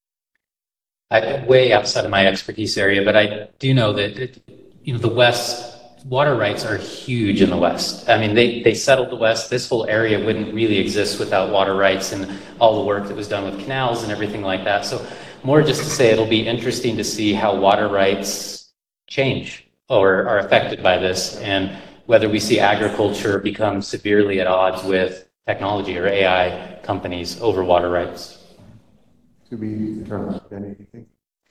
I'm way outside of my expertise area, but I do know that it, you know the West water rights are huge in the West. I mean, they they settled the West. This whole area wouldn't really exist without water rights and all the work that was done with canals and everything like that. So, more just to say, it'll be interesting to see how water rights change or are affected by this, and whether we see agriculture become severely at odds with technology or A I companies over water rights. To be determined. Anything?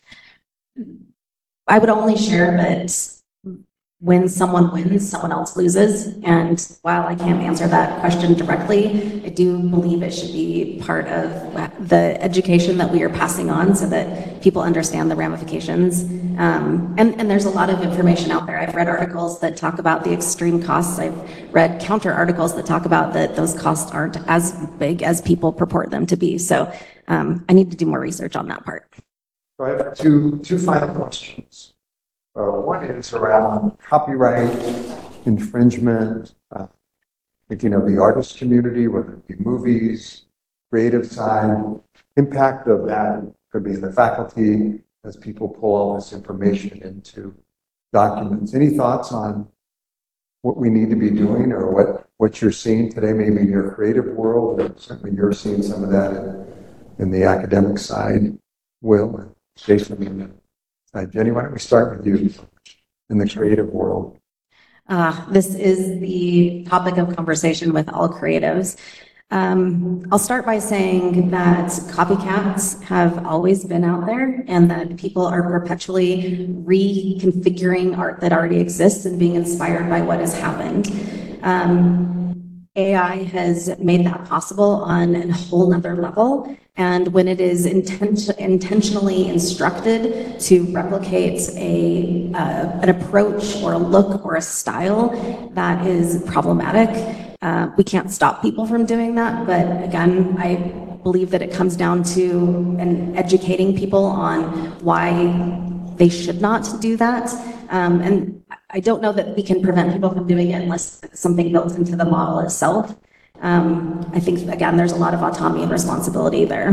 I would only share that when someone wins, someone else loses. And while I can't answer that question directly, I do believe it should be part of the education that we are passing on so that people understand the ramifications. Um, and, and there's a lot of information out there. I've read articles that talk about the extreme costs. I've read counter articles that talk about that those costs aren't as big as people purport them to be. So um, I need to do more research on that part. So I have two, two final questions. Uh, one is around copyright infringement, uh, thinking of the artist community, whether it be movies, creative side, impact of that could be in the faculty as people pull all this information into documents. Any thoughts on what we need to be doing or what, what you're seeing today, maybe in your creative world, or certainly you're seeing some of that in, in the academic side, Will, and Jason, and Uh, Jenny, why don't we start with you in the creative world? Uh, this is the topic of conversation with all creatives. Um, I'll start by saying that copycats have always been out there and that people are perpetually reconfiguring art that already exists and being inspired by what has happened. Um, A I has made that possible on a whole nother level. And when it is inten- intentionally instructed to replicate a uh, an approach or a look or a style that is problematic, uh, we can't stop people from doing that. But again, I believe that it comes down to an educating people on why they should not do that. Um, and I don't know that we can prevent people from doing it unless it's something built into the model itself. Um, I think, again, there's a lot of autonomy and responsibility there.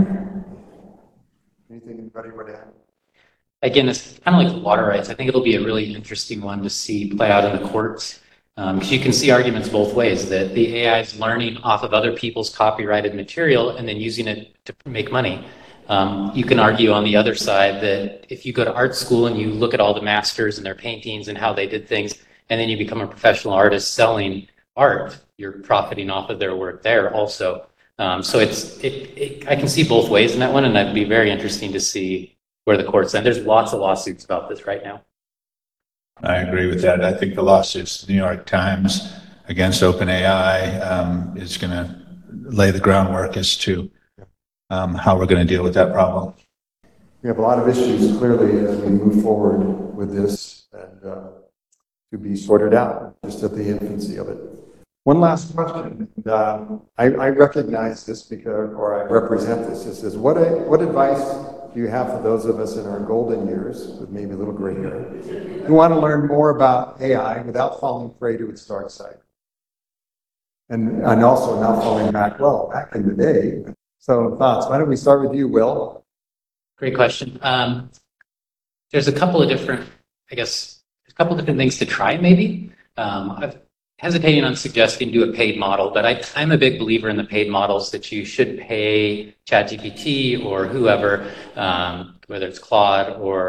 Anything anybody would add? Again, it's kind of like the water rights. I think it'll be a really interesting one to see play out in the courts. Because um, you can see arguments both ways, that the A I is learning off of other people's copyrighted material and then using it to make money. Um, you can argue on the other side that if you go to art school and you look at all the masters and their paintings and how they did things, and then you become a professional artist selling art, you're profiting off of their work there also. Um, so it's it, it. I can see both ways in that one, and that'd be very interesting to see where the courts end. There's lots of lawsuits about this right now. I agree with that. I think the lawsuits, the New York Times against OpenAI, um, is going to lay the groundwork as to um, how we're going to deal with that problem. We have a lot of issues clearly as we move forward with this and uh, to be sorted out, just at the infancy of it. One last question. Um, I, I recognize this because, or I represent this. This is what, a, what advice do you have for those of us in our golden years, with maybe a little gray hair, who want to learn more about A I without falling prey to its dark side? And, and also not falling back, well, back in the day. So thoughts, why don't we start with you, Will? Great question. Um, there's a couple of different, I guess, a couple of different things to try maybe. Um, I've hesitating on suggesting do a paid model, but I, I'm a big believer in the paid models that you should pay ChatGPT or whoever, um, whether it's Claude or